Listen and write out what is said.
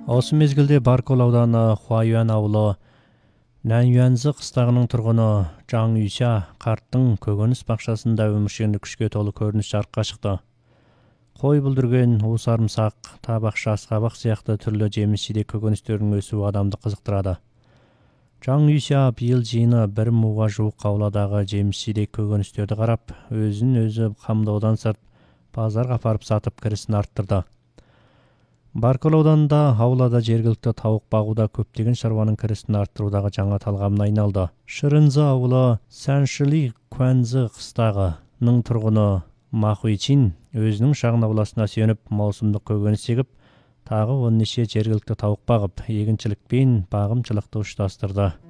Осы мезгілде Баркөл ауданы Хуайюан ауылы Нанюанзы қыстағының тұрғыны Жаң Үйся қарттың көкөніс бақшасында өміршеңдік күшке толы көрініс жарыққа шықты. Қой бүлдірген, уыз сарымсақ, табақша, асқабақ сияқты түрлі жеміс-жидек көкөністердің өсуі адамды қызықтырады. Жаң Үйся биыл жиыны 1 муға жуық ауладағы жеміс-жидек көкөністерді қарап, өзін-өзі қамдаудан сырт базарға апарып сатып кірісін арттырды. Баркөл ауданында аулада жергілікті тауық бағуда көптеген шаруаның кірісін арттырудағы жаңа талғамына айналды. Шырынзы ауылы Сәншіли Куанзы қыстағының тұрғыны Махуичин өзінің шағын ауласына сүйеніп маусымдық көкөніс егіп, тағы 10 жергілікті тауық бағып, егіншілікпен бағымшылықты ұштастырды.